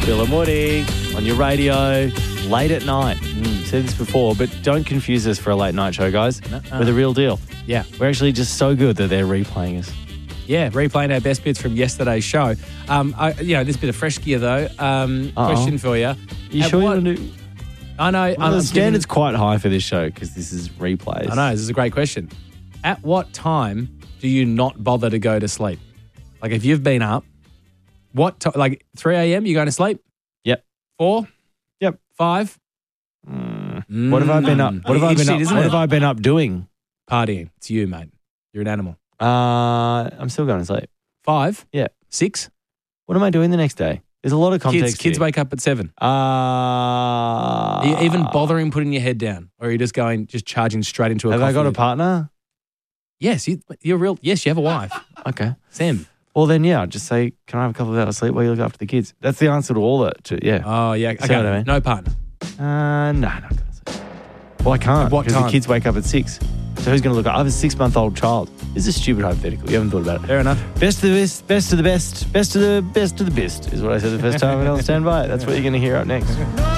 Bill and Woody on your radio, late at night. Said this before, but don't confuse us for a late night show, guys. We're the real deal. Yeah. We're actually just so good that they're replaying us. Yeah, replaying our best bits from yesterday's show. This bit of fresh gear, though. Question for you. You sure you want to do... I know. The standard's quite high for this show because this is replays. I know. This is a great question. At what time do you not bother to go to sleep? Like, if you've been up, what time? Like 3 a.m. you going to sleep? Yep. 4? Yep. 5? What have I been up? What have I been up doing? Partying. It's you, mate. You're an animal. I'm still going to sleep. 5? Yeah. 6? What am I doing the next day? There's a lot of context. Kids wake up at 7. Are you even bothering putting your head down, or are you just charging straight into a? Have I got a partner? Yes, you're real. Yes, you have a wife. Okay, Sam. Well, then, yeah, just say, can I have a couple of hours sleep while you look after the kids? That's the answer to all that. Yeah. Oh, yeah. See Okay. what I mean? No partner. No, not going to sleep. Well, I can't. At what because time? the kids wake up at 6. So who's going to look? I have a 6-month-old child. This is a stupid hypothetical. You haven't thought about it. Fair enough. Best of the best, best of the best, best of the best of the best is what I said the first time, and I'll stand by it. That's what you're going to hear up next.